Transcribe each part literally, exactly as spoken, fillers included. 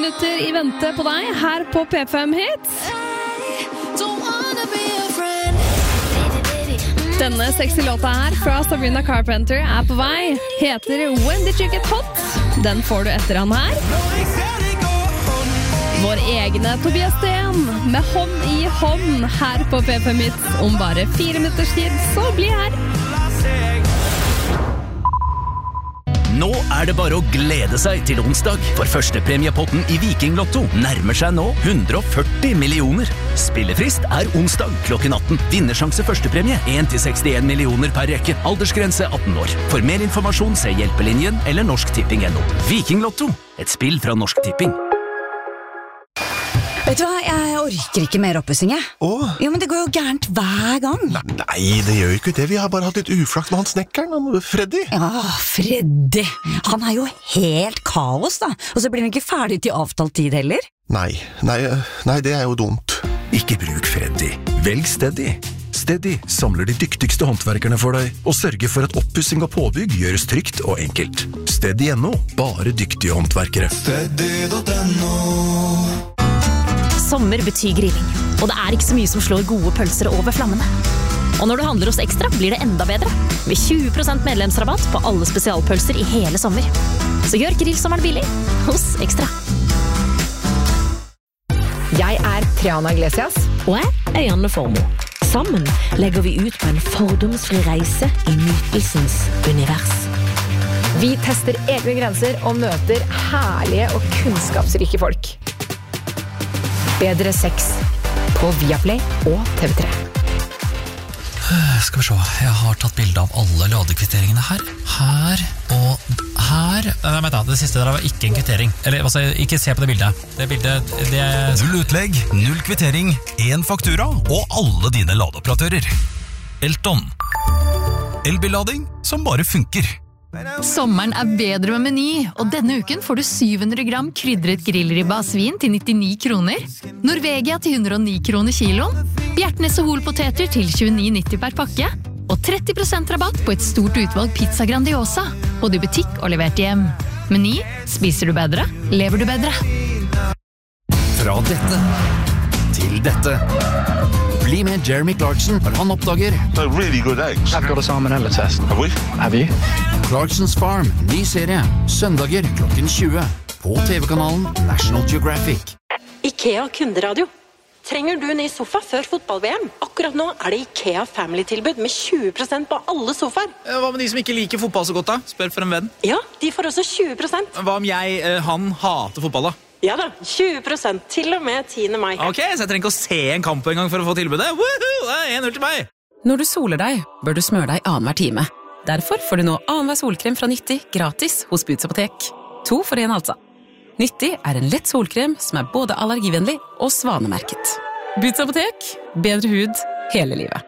Minutter i vente på deg her på P fem Hits. Denne sexy låta her fra Sabrina Carpenter er på vei. Heter When Did You Get Hot? Den får du etter han her. Vår egne Tobias Sten med hånd i hånd her på P fem Hits. Om bare fire minutters tid, så bli her. Nå er det bare å glede seg til onsdag, for førstepremiepotten i Viking Lotto nærmer seg nå hundre og førti millioner. Spillefrist er onsdag klokken atten. Vinnersjanse førstepremie en til sekstien millioner per rekke. Aldersgrense atten år. For mer informasjon se Hjelpelinjen eller Norsk Tipping punktum no. Viking Lotto, et spill fra Norsk Tipping. Vet du hva, jeg orker ikke mer oppussing, jeg. Åh? Jo, men det går jo gærent hver gang. Nei, nei, det gjør jo ikke det. Vi har bare hatt litt uflaks med han snekkeren, han Freddy. Ja, Freddy. Han er jo helt kaos, da. Og så blir han ikke ferdig til avtalt tid heller. Nei, nei, nei, det er jo dumt. Ikke bruk Freddy. Velg Steady. Steady samler de dyktigste håndverkerne for deg og sørger for at oppussing og påbygg gjøres trygt og enkelt. Steady punktum no. Bare dyktige håndverkere. Steady punktum no. Sommer betyr grilling, og det er ikke så mye som slår gode pølser over flammene. Og når du handler hos Ekstra, blir det enda bedre, med tjue prosent medlemsrabatt på alle spesialpølser i hele sommer. Så gjør grillsommeren billig hos Ekstra. Jeg er Triana Iglesias. Og jeg er Janne Formoe. Sammen legger vi ut på en fordomsfri reise i nytelsens univers. Vi tester egne grenser og møter herlige og kunnskapsrike folk. Bedre sex på Viaplay og T V tre. Skal vi se, jeg har tatt bilde av alle ladekvitteringene her. Her og her. Nei, vent da, det siste der var ikke en kvittering. Eller, altså, ikke se på det bildet. Det bildet, det er... Null utlegg, null kvittering, en faktura og alle dine ladeoperatører. Elton. Elbillading som bare funker. Sommeren er bedre med Meny, og denne uken får du syv hundre gram krydret grillribba av svin til nittini kroner, Norvegia til hundre og ni kroner kiloen, Bjertnæs og Hol-poteter til tjueni nitti per pakke, og tretti prosent rabatt på et stort utvalg pizza Grandiosa, både i butikk og levert hjem. Meny, spiser du bedre, lever du bedre. Fra dette til dette. Bli med Jeremy Clarkson når han oppdager They're really good eggs. I've got a salmonella test. Have we? Have you? Clarkson's Farm, ny serie. Søndager klokken tjue. På T V-kanalen National Geographic. IKEA kunderadio. Trenger du ny sofa før fotball-V M? Akkurat nå er det IKEA Family-tilbud med tjue prosent på alle sofaer. Hva med de som ikke liker fotball så godt da? Spør for en venn. Ja, de får også tjue prosent. Hva om jeg, han, hater fotball da? Ja da, tjue prosent til og med tiende mai. Ok, så jeg trenger ikke å se en kamp en gang for å få tilbudet. Woohoo! Det er en null til meg! Når du soler deg, bør du smøre deg annenhver time. Derfor får du nå annenhver solkrem fra Nytti gratis hos Boots Apotek. To for en altså. Nytti er en lett solkrem som er både allergivennlig og svanemerket. Boots Apotek, bedre hud hele livet.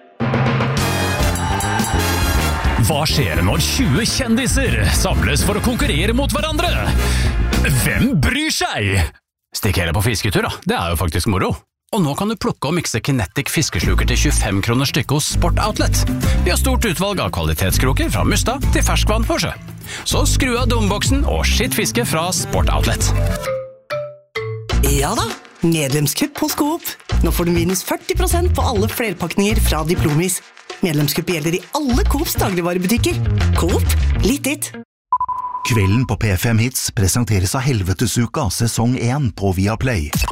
Hva skjer når tjue kjendiser samles for å konkurrere mot hverandre? Hvem bryr seg? Stikk heller på fisketur da, det er jo faktisk moro. Og nå kan du plukke og mikse Kinetic fiskesluker til tjuefem kroner stykket hos Sport Outlet. Vi har stort utvalg av kvalitetskroker fra Mustad til ferskvann på sjø. Så skru av dumboksen og skitt fiske fra Sport Outlet. Ja da, medlemskupp hos Coop. Nå får du minus førti prosent på alle flerpakninger fra Diplomis. Medlemskupp gjelder i alle Coops dagligvarebutikker. Coop, litt ditt. Kvelden på P fem Hits presenteres av Helvetesuka sesong én på Viaplay.